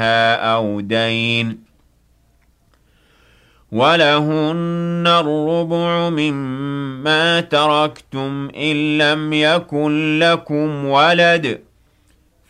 أو دين ولهن الربع مما تركتم إن لم يكن لكم ولد